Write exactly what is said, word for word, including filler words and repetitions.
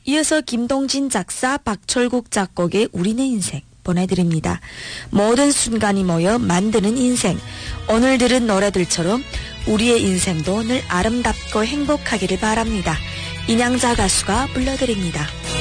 이어서 김동진 작사, 박철국 작곡의 우리네 인생 보내드립니다. 모든 순간이 모여 만드는 인생. 오늘 들은 노래들처럼 우리의 인생도 늘 아름답고 행복하기를 바랍니다. 인양자 가수가 불러드립니다.